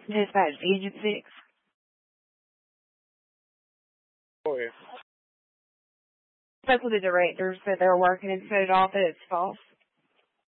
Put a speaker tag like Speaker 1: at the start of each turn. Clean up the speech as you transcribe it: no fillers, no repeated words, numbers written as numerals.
Speaker 1: Dispatch agency.
Speaker 2: Oh, yeah.
Speaker 1: Spoke with the director, said they were working and set it off that it's false.